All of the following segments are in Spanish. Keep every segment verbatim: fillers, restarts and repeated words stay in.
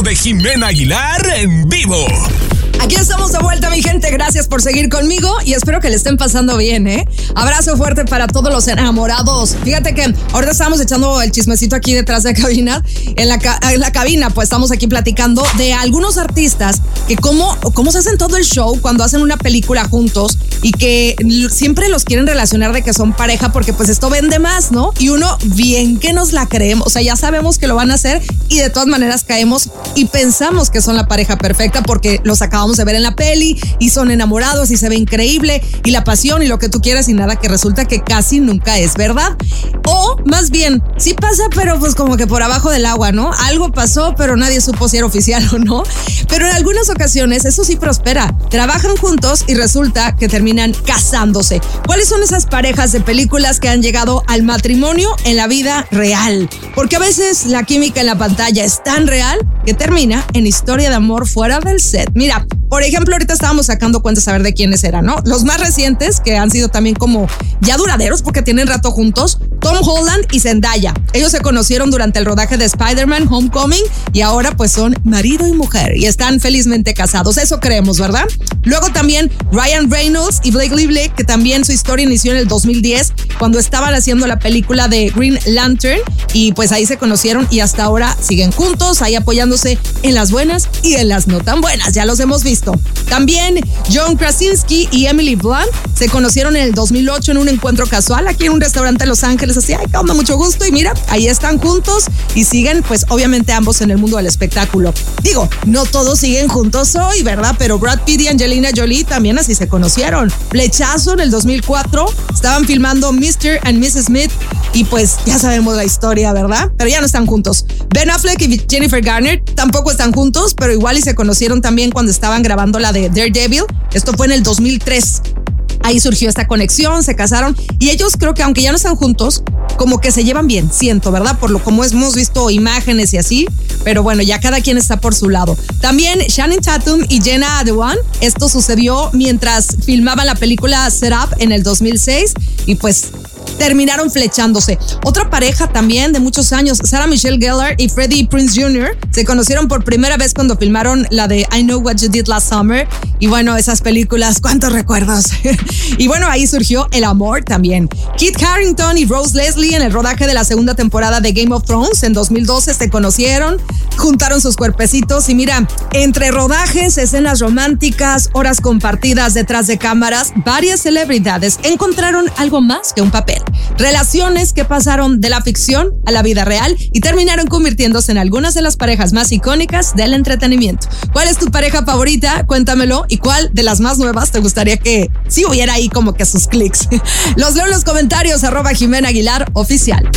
de Jimena Aguilar en vivo. Aquí estamos de vuelta, mi gente. Gracias por seguir conmigo y espero que le estén pasando bien, ¿eh? Abrazo fuerte para todos los enamorados. Fíjate que ahorita estábamos echando el chismecito aquí detrás de la cabina. En la, ca- en la cabina, pues estamos aquí platicando de algunos artistas que cómo, cómo se hacen todo el show cuando hacen una película juntos y que siempre los quieren relacionar de que son pareja porque pues esto vende más, ¿no? Y uno bien que nos la creemos. O sea, ya sabemos que lo van a hacer y de todas maneras caemos y pensamos que son la pareja perfecta porque los acabamos de ver en la peli y son enamorados y se ve increíble y la pasión y lo que tú quieras y nada, que resulta que casi nunca es verdad. O más bien, sí pasa, pero pues como que por abajo del agua, ¿no? Algo pasó, pero nadie supo si era oficial o no. Pero en algunas ocasiones eso sí prospera. Trabajan juntos y resulta que terminan casándose. ¿Cuáles son esas parejas de películas que han llegado al matrimonio en la vida real? Porque a veces la química en la pantalla es tan real que termina en historia de amor fuera del set. Mira, por ejemplo, ahorita estábamos sacando cuentas a ver de quiénes eran, ¿no? Los más recientes, que han sido también como ya duraderos porque tienen rato juntos, Tom Holland y Zendaya. Ellos se conocieron durante el rodaje de Spider-Man Homecoming y ahora pues son marido y mujer y están felizmente casados. Eso creemos, ¿verdad? Luego también Ryan Reynolds y Blake Lively, que también su historia inició en el dos mil diez cuando estaban haciendo la película de Green Lantern y pues ahí se conocieron y hasta ahora siguen juntos, ahí apoyándose en las buenas y en las no tan buenas. Ya los hemos visto. También John Krasinski y Emily Blunt se conocieron en el dos mil ocho en un encuentro casual aquí en un restaurante en Los Ángeles. Así, ay, qué onda, mucho gusto. Y mira, ahí están juntos y siguen, pues obviamente ambos en el mundo del espectáculo. Digo, no todos siguen juntos hoy, ¿verdad? Pero Brad Pitt y Angelina Jolie también así se conocieron. Flechazo en el dos mil cuatro, estaban filmando mister and missus Smith y pues ya sabemos la historia, ¿verdad? Pero ya no están juntos. Ben Affleck y Jennifer Garner tampoco están juntos, pero igual y se conocieron también cuando estaban grabando la de Daredevil. Esto fue en el dos mil tres. Ahí surgió esta conexión, se casaron y ellos creo que aunque ya no están juntos, como que se llevan bien, siento, ¿verdad? Por lo como hemos visto imágenes y así, pero bueno, ya cada quien está por su lado. También Channing Tatum y Jenna Dewan, esto sucedió mientras filmaban la película Set Up en el dos mil seis y pues terminaron flechándose. Otra pareja también de muchos años, Sarah Michelle Gellar y Freddie Prinze junior, se conocieron por primera vez cuando filmaron la de I Know What You Did Last Summer. Y bueno, esas películas, cuántos recuerdos. Y bueno, ahí surgió el amor también. Kit Harington y Rose Leslie en el rodaje de la segunda temporada de Game of Thrones en dos mil doce se conocieron, juntaron sus cuerpecitos y mira, entre rodajes, escenas románticas, horas compartidas detrás de cámaras, varias celebridades encontraron algo más que un papel. Relaciones que pasaron de la ficción a la vida real y terminaron convirtiéndose en algunas de las parejas más icónicas del entretenimiento. ¿Cuál es tu pareja favorita? Cuéntamelo. ¿Y cuál de las más nuevas te gustaría que sí hubiera ahí como que sus clics? Los leo en los comentarios, arroba Jimena Aguilar Oficial.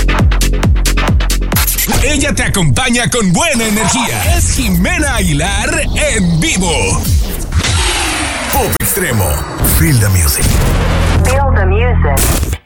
Ella te acompaña con buena energía. Es Jimena Aguilar en vivo. Pop Extremo. Feel the music. Feel the music.